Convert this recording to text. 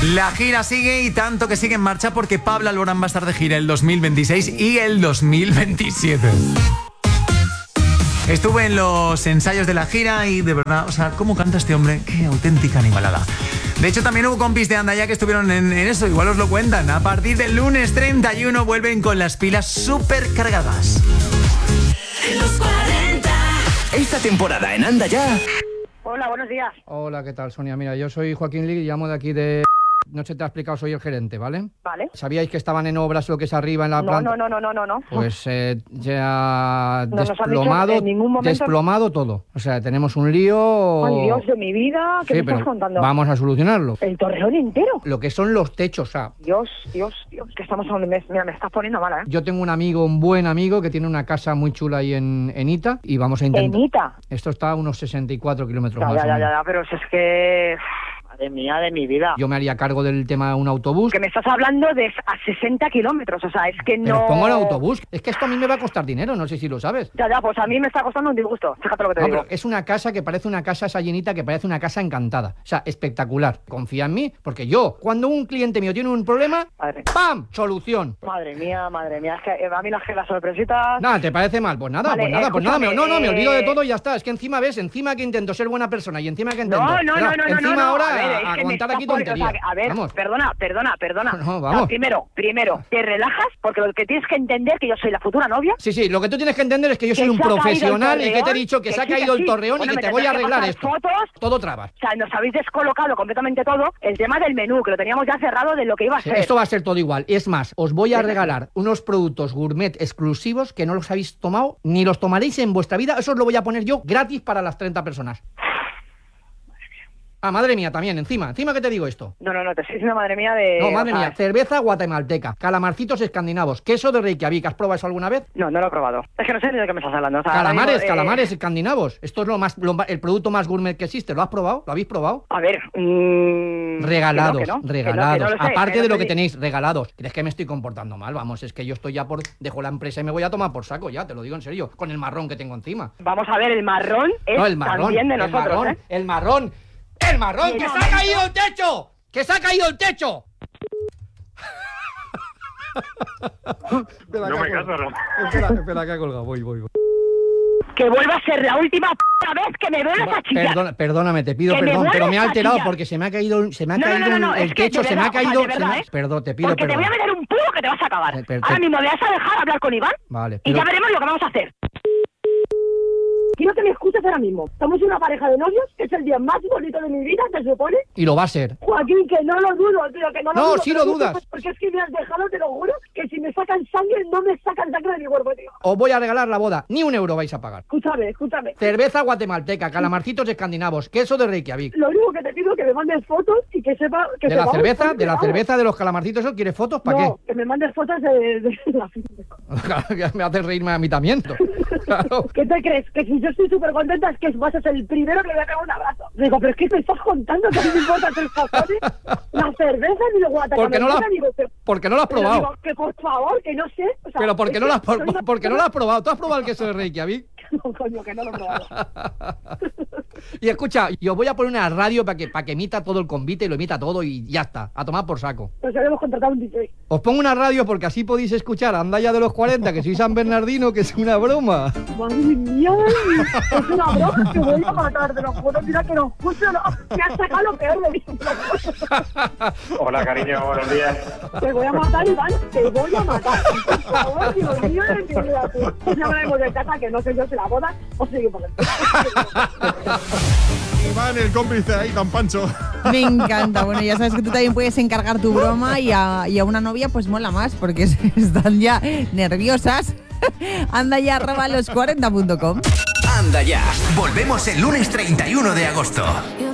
La gira sigue y tanto que sigue en marcha porque Pablo Alborán va a estar de gira el 2026 y el 2027. Estuve en los ensayos de la gira y de verdad, o sea, ¿cómo canta este hombre? Qué auténtica animalada. De hecho, también hubo compis de Andaya que estuvieron en eso, igual os lo cuentan. A partir del lunes 31 vuelven con las pilas súper cargadas. Los 40. Esta temporada en Andaya. Hola, buenos días. Hola, ¿qué tal, Sonia? Mira, yo soy Joaquín Lig y llamo de aquí de... No se te ha explicado, soy el gerente, ¿vale? Vale. ¿Sabíais que estaban en obras lo que es arriba en la planta? No. Pues ya No nos han dicho en ningún momento... desplomado todo. O sea, tenemos un lío... Ay, Dios de mi vida, ¿qué sí, me estás contando? Vamos a solucionarlo. ¿El Torreón entero? Lo que son los techos, o sea... Dios, que estamos hablando... Mira, me estás poniendo mala, ¿eh? Yo tengo un buen amigo, que tiene una casa muy chula ahí en Ita y vamos a intentar... ¿En Ita? Esto está a unos 64 kilómetros más. Ya, pero si es que... Madre mía de mi vida. Yo me haría cargo del tema de un autobús. Que me estás hablando de a 60 kilómetros, o sea, es que no... Pero pongo el autobús. Es que esto a mí me va a costar dinero, no sé si lo sabes. Ya, pues a mí me está costando un disgusto, fíjate lo que te digo. Pero es una casa que parece una casa esa llenita, que parece una casa encantada. O sea, espectacular. Confía en mí, porque yo, cuando un cliente mío tiene un problema, ¡pam! Solución. Madre mía, es que a mí las sorpresitas... Nada, ¿te parece mal? Pues nada, vale, me olvido de todo y ya está. Es que encima encima que intento ser buena persona y encima que intento... Encima ahora a aguantar aquí tonterías. O sea, a ver, vamos. Perdona. No, vamos. O sea, primero, te relajas, porque lo que tienes que entender que yo soy la futura novia. Sí, lo que tú tienes que entender es que yo soy un profesional y que te he dicho que se ha caído el Torreón y que te voy a arreglar esto. Todo trabas. O sea, nos habéis descolocado completamente todo. El tema del menú, que lo teníamos ya cerrado de lo que iba a ser. Esto va a ser todo igual. Es más, os voy a regalar unos productos gourmet exclusivos que no los habéis tomado ni los tomaréis en vuestra vida. Eso os lo voy a poner yo gratis para las 30 personas. Ah, madre mía, también, encima que te digo esto. No, te estoy diciendo madre mía de... No, madre mía, cerveza guatemalteca, calamarcitos escandinavos, queso de Reykjavik. ¿Has probado eso alguna vez? No lo he probado. Es que no sé ni de qué me estás hablando. O sea, calamares escandinavos. Esto es el producto más gourmet que existe. ¿Lo has probado? ¿Lo habéis probado? A ver... regalados. No sé, aparte de lo que tenéis, regalados. ¿Crees que me estoy comportando mal? Vamos, es que yo estoy ya dejo la empresa y me voy a tomar por saco ya, te lo digo en serio, con el marrón que tengo encima. Vamos a ver, el marrón es también de nosotros, El marrón, que se ha caído el techo. ¡Que se ha caído el techo! No me caso, ¿no? Espera, que ha colgado. Voy. Que vuelva a ser la última vez que me vuelvas a chillar. Perdóname, te pido perdón, pero me ha alterado porque se me ha caído el techo, se me ha caído... Perdón, te pido porque perdón. te voy a meter un puro que te vas a acabar. Ahora mismo me vas a dejar hablar con Iván. Vale. Y ya veremos lo que vamos a hacer. Quiero que me escuches ahora mismo. Estamos una pareja de novios, que es el día más bonito de mi vida, se supone. Y lo va a ser. Joaquín, que no lo dudo, tío, que no lo dudo. No, sí lo dudas. Porque es que me has dejado, te lo juro, que si me sacan sangre, no me sacan sangre de mi cuerpo, tío. Os voy a regalar la boda. Ni €1 vais a pagar. Escúchame. Cerveza guatemalteca, calamarcitos escandinavos, queso de Reykjavik. Lo único que te pido es que me mandes fotos y que sepa... que ¿De la cerveza, de los calamarcitos, eso? ¿Quieres fotos? ¿Para qué? No, que me mandes fotos de la fiesta. Me haces reírme a mí también. Claro. ¿Qué te crees? Que si yo estoy súper contenta es que vas a ser el primero que le voy a pegar un abrazo. Digo, pero es que me estás contando que a mí me importa hacer cojones, la cerveza ni lo guatemalteca. Porque no lo has probado. Digo, que por favor, que no sé. O sea, pero porque no lo has probado. ¿Tú has probado el queso de Reykjavik? No, coño, que no lo he probado. Y escucha, yo voy a poner una radio para que emita todo el convite y lo emita todo y ya está, a tomar por saco. Pues habíamos contratado un DJ. Os pongo una radio porque así podéis escuchar a Andaya de los 40, que soy San Bernardino, que es una broma. Madre mía, es una broma que voy a matar, te lo juro, mira que no escucho, no, me has sacado lo peor de mí. Hola, cariño, buenos días. Te voy a matar, Iván, te voy a matar. Por favor, Dios mío, de mi vida, tú. Ya hablaremos de casa, que no sé yo si la boda o sigue por el... Iván, el cómplice ahí tan pancho. Me encanta. Bueno, ya sabes que tú también puedes encargar tu broma y a una novia pues mola más porque están ya nerviosas. Anda ya, @los40.com. Anda ya. Volvemos el lunes 31 de agosto.